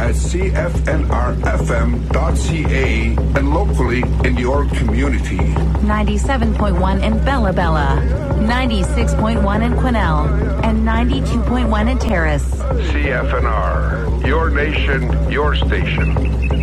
at cfnrfm.ca and locally in your community. 97.1 in Bella Bella, 96.1 in Quesnel, and 92.1 in Terrace. CFNR, your nation, your station.